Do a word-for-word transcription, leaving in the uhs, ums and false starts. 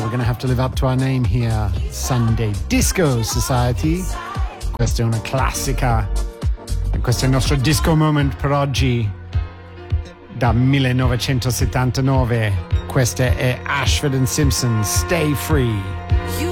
we're gonna have to live up to our name here. Sunday Disco Society. Questa è una classica. E questo è il nostro disco moment per oggi. Da millenovecentosettantanove. Questa è Ashford and Simpson, Stay Free.